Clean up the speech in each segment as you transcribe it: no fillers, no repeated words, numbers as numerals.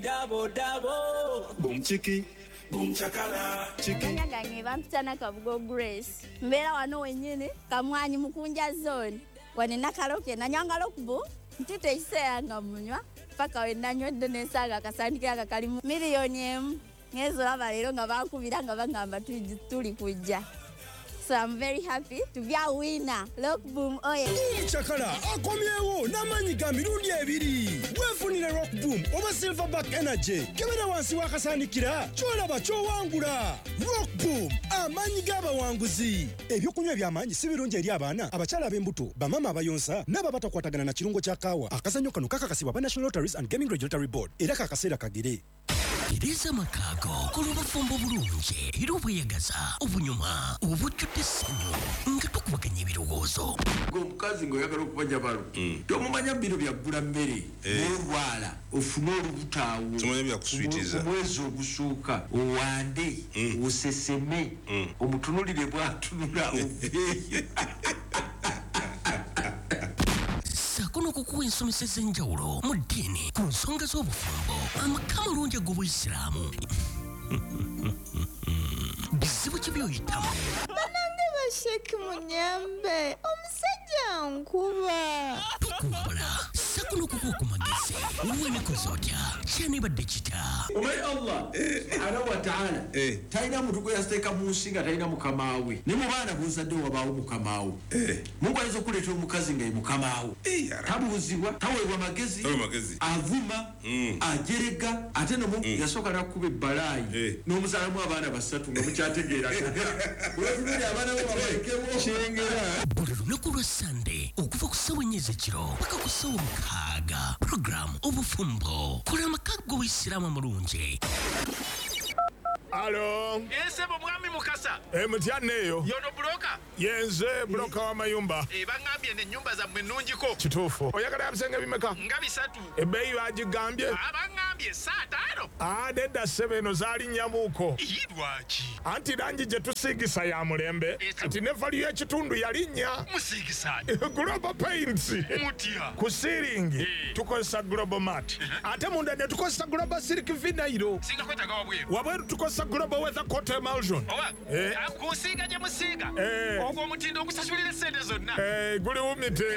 Dabo, boom chiki, boom chakala, chiki. Gange bampitana Kabugo Grace. Mbera wano wenyine kamwanyi mukunja zone. Wanina kaloke na nyanga lokbu. Ntite isea ngamunywa. Paka wenanywe nesaga kasandika akakalimu milioni em. Ngezo abalero nga bakubira nga bangamba tuli kujja. So I'm very happy to be a winner. Look boom oye. Chakala akomyewo namanyi ga mirundi ebiri. Wefunire Rock Boom oba Silverback Energy. Kebera wansi wakasanikira. Cholaba chowangula. Rock Boom amanyi g'abawanguzi. Ebyokunywa by'amanyi si birungi eri abaana, abakyala ab'embuto, bamama abayonsa n'aba batakwatagana na kirungo kya kaawa. Akazannyo kano kakakasibwa ba National Lotteries and Gaming Regulatory Board. Era kakaseera kagere. Tereza makago kulubafumbo bulungi era obweyagaza obunyuma obujjudde essanyu nga tukubaganya ebirowoozo omukazi ng'oyagala okubanja balo tomumanya biro byaggula mmere n'olwala ofune olubutaawo omwezi ogusooka owande oseseme omutunulire bw'atunula oveeyo kuno kukuwa ensomesa ez'enjawulo mu ddiini ku nsonga z'obufumbo amaka malungi ag'obuyisiraamu bizibu ki by'oyitamu banange basheki munyambe omusajja nkuba tukumbula sa kuno kukuwa ku magezi wemikoze otya kyanibadde kita omanyi allah subhanahu wa ta'ala talina muntu gwe yasiteeka mu nsi nga talina mukamaawe ne mu baana buzadde wabaawo mukamaawe mungu ayinza okuleetera omukazi nga ye mukamaawe tabuuzibwa taweebwa magezi avuma ajerega ate nomu yasooka nakkuba ebbalaayi n'omuzaalamu abaana basatu nga mukyategeera wetunuli abaana bo babalekebo kyengera buli lunaku lwa sande okuva ku ssawa 4 ekiro paka ku ssawa 6 program obufumbo kola amaka g'obuyisiraamu amulungi. Alo. Ensebo mwami Mukasa. Mutyanneeyo. Yono broka. Yenze broka wa mayumba. Bangambye ne nnyumba zammwe nnungiko. Kituufu. Oyagala yabisenge bimeka? Nga 3. Ebbeeyi bagigambye? Abangambye saa 5. Nedda ssebo eno zaali nnyamuuko. Lwaki? Anti langi gye tusiigisa ya mulembe. Kati ne valiyo ekitundu yalinnya. Musiigisaani? Global Paints. Mutya? Ku siiringi tukozesa Global Mat. Ate munda ne tukozesa Global Silk Vinyl. Singa kwetaaga wabweru. Wabweru tukozesa Global Weather Coat Emulsion. Oba? Kusiiga gye musiiga? Ogwo omutindo ogusasulira essente zonna? Guli wumite.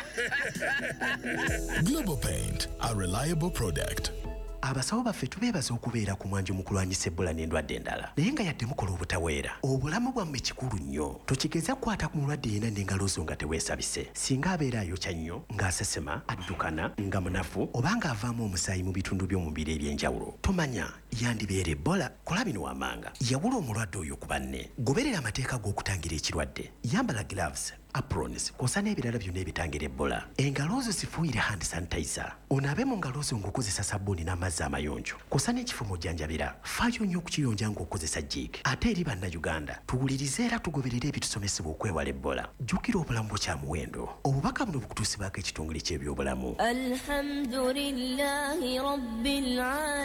Global Paint, a reliable product. Abasawo baffe tubeebaza okubeera ku mwanjo mu kulwanyisa Ebola n'endwadde endala naye nga yadde mukola obutaweera obulamu bwammwe kikulu nnyo tokigeza kukwata ku mulwadde yenna n'engalo zo nga teweesabise singa abeera ayokya nnyo ng'asesema addukana nga munafu oba ng'avaamu omusaayi mu bitundu by'omubiri eby'enjawulo tomanya yandibeera Ebola kola bino wammanga yawula omulwadde oyo ku banne goberera amateeka g'okutangira ekirwadde yambala gloves aprons kosa n'ebirala byonna ebitangira Ebola engalo zo zifuuyire hand sanitizer onaabe mu ngalo zo ng'okozesa sabbuuni n'amazzi amayonjo kosa n'ekifumo ojjanjabira faayo nnyo okukiyonja ng'okozesa jig ate eri bannayuganda tuwulirize era tugoberere ebitusomesebwa okwewala Ebola jjukira obulamu bwo kya muwendo obubaka buno bukutuusibwako ekitongole ky'ebyobulamu alhamdulillahi rabbil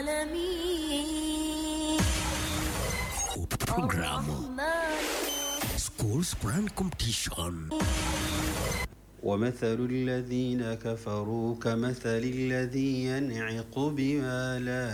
alamin programu Schools Grand Competition. ومثل الذين كفروا كمثل الذي ينعق بما لا